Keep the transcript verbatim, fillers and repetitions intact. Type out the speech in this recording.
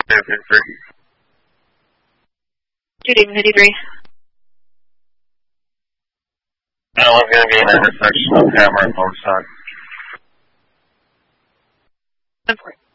Good evening, fifty-three. No one's going to be in an intersection of Hammer and Bonestock. ten four.